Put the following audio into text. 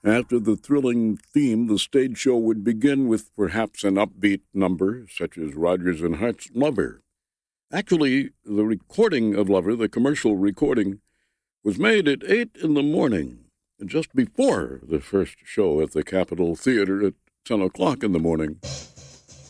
After the thrilling theme, the stage show would begin with perhaps an upbeat number, such as Rodgers and Hart's Lover. Actually, the recording of Lover, the commercial recording, was made at 8 in the morning, just before the first show at the Capitol Theater at 10 o'clock in the morning.